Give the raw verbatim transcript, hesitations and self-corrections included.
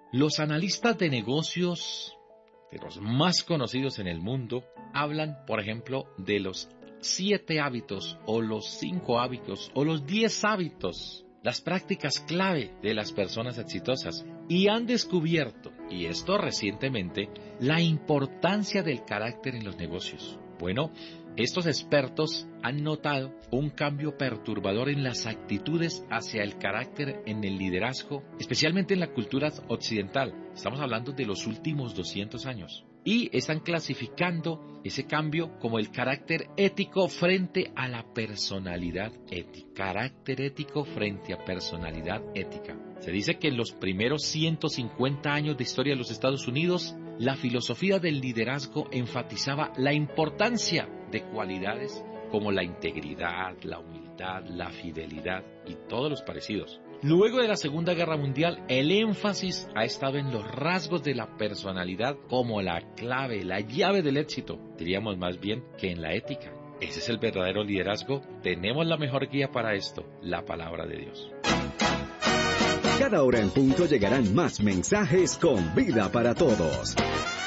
Los analistas de negocios, de los más conocidos en el mundo, hablan, por ejemplo, de los siete hábitos o los cinco hábitos o los diez hábitos, las prácticas clave de las personas exitosas, y han descubierto, y esto recientemente, la importancia del carácter en los negocios. Bueno, estos expertos han notado un cambio perturbador en las actitudes hacia el carácter en el liderazgo, especialmente en la cultura occidental. Estamos hablando de los últimos doscientos años. Y están clasificando ese cambio como el carácter ético frente a la personalidad ética. Carácter ético frente a personalidad ética. Se dice que en los primeros ciento cincuenta años de historia de los Estados Unidos, la filosofía del liderazgo enfatizaba la importancia de cualidades como la integridad, la humildad, la fidelidad y todos los parecidos. Luego de la Segunda Guerra Mundial, el énfasis ha estado en los rasgos de la personalidad como la clave, la llave del éxito, diríamos más bien que en la ética. Ese es el verdadero liderazgo. Tenemos la mejor guía para esto, la palabra de Dios. Cada hora en punto llegarán más mensajes con vida para todos.